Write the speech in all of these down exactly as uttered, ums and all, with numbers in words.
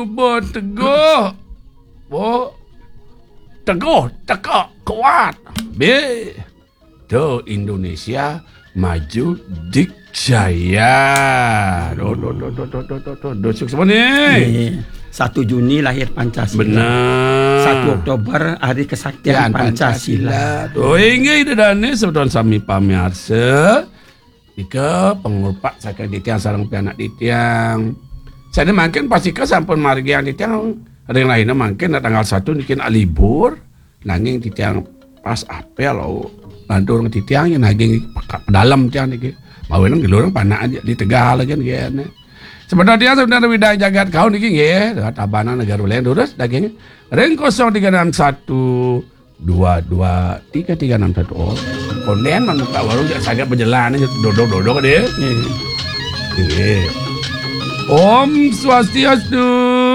cuba teguh. Oh. Teguh, tegak, kuat. B. Tuh Indonesia maju dikjaya. Do do do do do do do do. Do sukses nih. satu Juni lahir Pancasila. Benar. satu Oktober hari kesaktian Pancasila. Oh ini dan ini sebetulnya sami pamirsa. Ika pengurpak sakit ditiang sarang pianak ditiang. Saya makin pasti ke sampun margi yang ditiang. Ada yang lainnya mungkin tanggal satu mungkin libur. Nanging ditiang pas apel lo. Nanti orang ditiang yang naging dalam tiang ni. Mau nang gelorong panak aja di Tegal lagi ni. Sebenarnya sebenarnya widaya jagat kau ni nggih, tabana negara lain terus daging ring kosong tiga enam satu dua dua tiga tiga enam satu. Oh, konden man muka warung jak sagap berjalan dodok-dodok dia. Nggih. Om Swastiastu.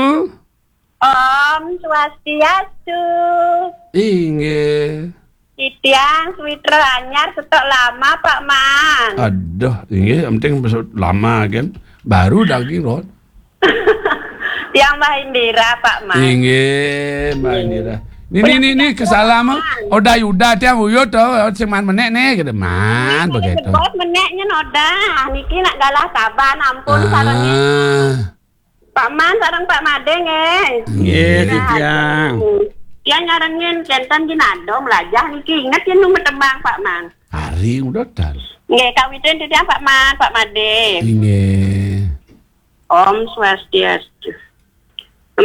Om Swastiastu. Nggih. Titiang Switra anyar setok lama Pak Man. Aduh, nggih penting lama kan. Baru daging rot. Yang Mbak Indira Pak Man. Inggih, Mbak Indira. Ini ini ini ini kesalahan. Oda yuda tiang uyut to, cuman menek nih gitu. Man begitu. Bos meneknya noda. Niki nak galah saban ampun sarangnya. Pak Man sarang Pak Made nggih. Nggih, Titiang. Yang nyarengin kentan ginado melajah niki ingat yen nu tembang Pak Man. Hari udah tar. Nggih kawitin titiang Pak Man, Pak Made. Inggih. Om Swastiastu.